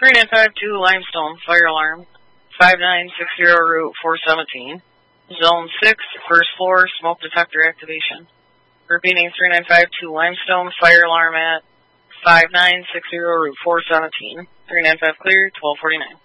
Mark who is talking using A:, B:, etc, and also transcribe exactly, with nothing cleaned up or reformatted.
A: three nine five two Limestone, fire alarm, five nine six zero Route four seventeen. Zone six, first floor, smoke detector activation. Repeating, three nine five two Limestone, fire alarm at five nine six zero Route four seventeen. three nine five clear, twelve forty-nine.